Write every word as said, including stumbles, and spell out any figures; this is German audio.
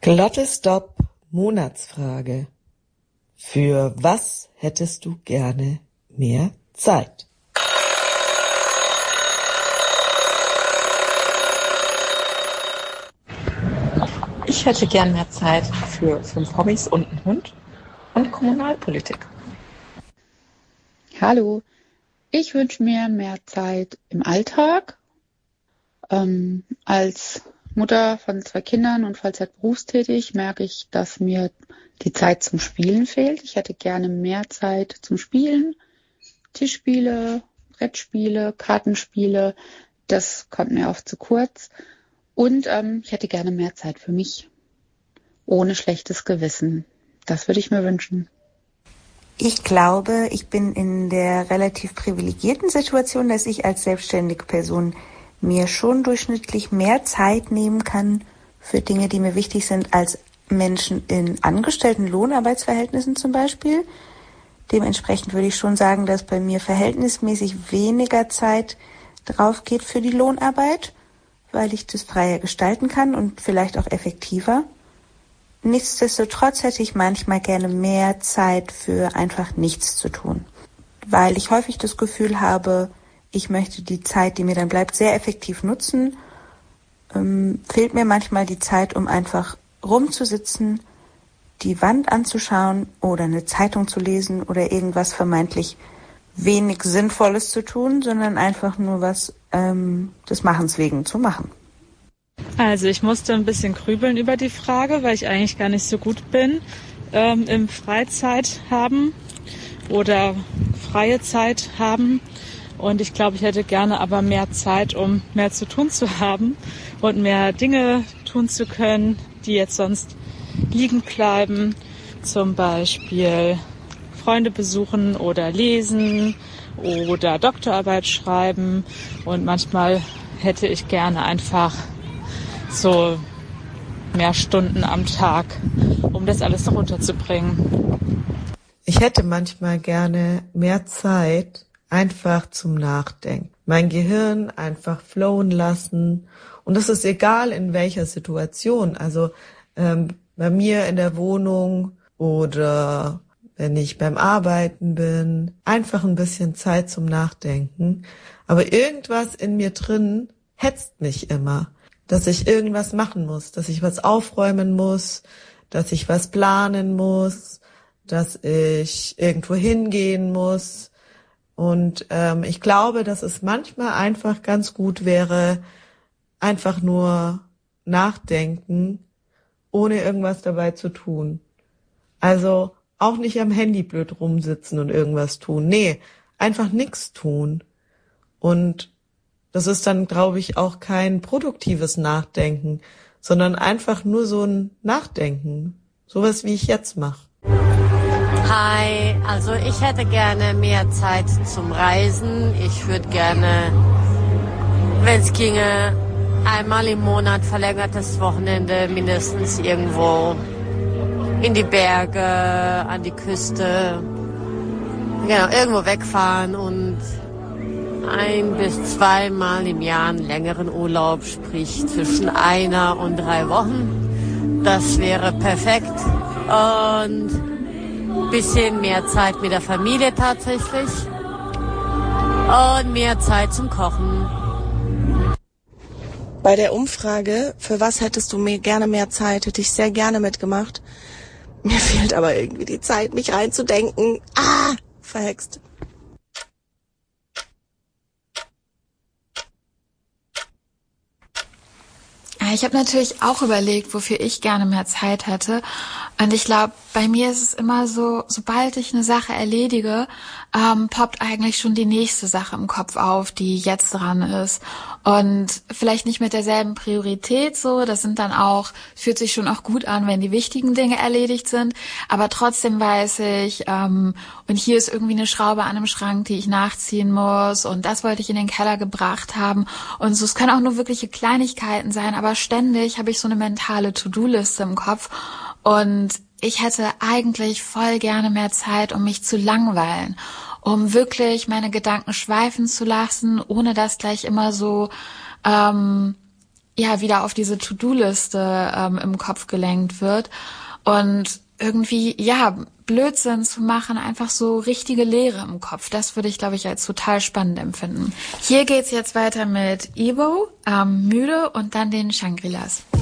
Glottestopp Monatsfrage. Für was hättest du gerne mehr Zeit? Ich hätte gern mehr Zeit für fünf Hobbys und einen Hund und Kommunalpolitik. Hallo, ich wünsche mir mehr Zeit im Alltag. Ähm, als Mutter von zwei Kindern und Vollzeit berufstätig merke ich, dass mir die Zeit zum Spielen fehlt. Ich hätte gerne mehr Zeit zum Spielen. Tischspiele, Brettspiele, Kartenspiele, das kommt mir oft zu kurz. Und ähm, ich hätte gerne mehr Zeit für mich, ohne schlechtes Gewissen. Das würde ich mir wünschen. Ich glaube, ich bin in der relativ privilegierten Situation, dass ich als selbstständige Person mir schon durchschnittlich mehr Zeit nehmen kann für Dinge, die mir wichtig sind, als Menschen in angestellten Lohnarbeitsverhältnissen zum Beispiel. Dementsprechend würde ich schon sagen, dass bei mir verhältnismäßig weniger Zeit drauf geht für die Lohnarbeit, weil ich das freier gestalten kann und vielleicht auch effektiver. Nichtsdestotrotz hätte ich manchmal gerne mehr Zeit für einfach nichts zu tun, weil ich häufig das Gefühl habe, ich möchte die Zeit, die mir dann bleibt, sehr effektiv nutzen. Ähm, fehlt mir manchmal die Zeit, um einfach rumzusitzen, die Wand anzuschauen oder eine Zeitung zu lesen oder irgendwas vermeintlich wenig Sinnvolles zu tun, sondern einfach nur was ähm, des Machens wegen zu machen. Also ich musste ein bisschen grübeln über die Frage, weil ich eigentlich gar nicht so gut bin ähm, im Freizeit haben oder freie Zeit haben. Und ich glaube, ich hätte gerne aber mehr Zeit, um mehr zu tun zu haben und mehr Dinge tun zu können, die jetzt sonst liegen bleiben. Zum Beispiel Freunde besuchen oder lesen oder Doktorarbeit schreiben. Und manchmal hätte ich gerne einfach so mehr Stunden am Tag, um das alles runterzubringen. Ich hätte manchmal gerne mehr Zeit einfach zum Nachdenken. Mein Gehirn einfach flowen lassen. Und das ist egal in welcher Situation. Also ähm, bei mir in der Wohnung oder wenn ich beim Arbeiten bin. Einfach ein bisschen Zeit zum Nachdenken. Aber irgendwas in mir drin hetzt mich immer, dass ich irgendwas machen muss, dass ich was aufräumen muss, dass ich was planen muss, dass ich irgendwo hingehen muss. Und ähm, ich glaube, dass es manchmal einfach ganz gut wäre, einfach nur nachdenken, ohne irgendwas dabei zu tun. Also auch nicht am Handy blöd rumsitzen und irgendwas tun. Nee, einfach nichts tun. Und das ist dann, glaube ich, auch kein produktives Nachdenken, sondern einfach nur so ein Nachdenken. Sowas, wie ich jetzt mache. Hi, also ich hätte gerne mehr Zeit zum Reisen. Ich würde gerne, wenn es ginge, einmal im Monat verlängertes Wochenende mindestens irgendwo in die Berge, an die Küste, genau, irgendwo wegfahren und ein bis zweimal im Jahr einen längeren Urlaub, sprich zwischen einer und drei Wochen. Das wäre perfekt. Und ein bisschen mehr Zeit mit der Familie tatsächlich. Und mehr Zeit zum Kochen. Bei der Umfrage, für was hättest du mir gerne mehr Zeit, hätte ich sehr gerne mitgemacht. Mir fehlt aber irgendwie die Zeit, mich reinzudenken. Ah, verhext. Ich habe natürlich auch überlegt, wofür ich gerne mehr Zeit hätte. Und ich glaube, bei mir ist es immer so, sobald ich eine Sache erledige, ähm, poppt eigentlich schon die nächste Sache im Kopf auf, die jetzt dran ist. Und vielleicht nicht mit derselben Priorität so. Das sind dann auch, fühlt sich schon auch gut an, wenn die wichtigen Dinge erledigt sind. Aber trotzdem weiß ich, ähm, und hier ist irgendwie eine Schraube an einem Schrank, die ich nachziehen muss. Und das wollte ich in den Keller gebracht haben. Und so, es können auch nur wirkliche Kleinigkeiten sein, aber ständig habe ich so eine mentale To-Do-Liste im Kopf. Und ich hätte eigentlich voll gerne mehr Zeit, um mich zu langweilen, um wirklich meine Gedanken schweifen zu lassen, ohne dass gleich immer so ähm, ja wieder auf diese To-Do-Liste ähm, im Kopf gelenkt wird und irgendwie, ja, Blödsinn zu machen, einfach so richtige Leere im Kopf. Das würde ich, glaube ich, als total spannend empfinden. Hier geht's jetzt weiter mit Ivo, ähm, müde und dann den Shangri-Las.